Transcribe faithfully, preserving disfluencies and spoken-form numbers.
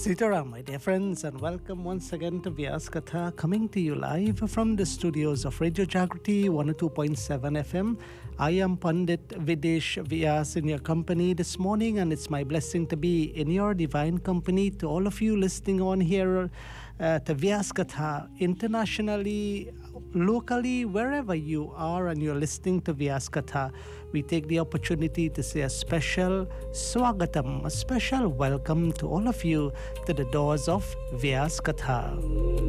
Sitaram, my dear friends, and welcome once again to Vyas Katha, coming to you live from the studios of Radio Jagriti one oh two point seven F M. I am Pandit Videsh Vyas in your company this morning, and it's my blessing to be in your divine company. To all of you listening on here uh, to Vyas Katha, internationally, locally, wherever you are and you're listening to Vyas Katha, we take the opportunity to say a special swagatam, a special welcome to all of you to the doors of Vyas Katha.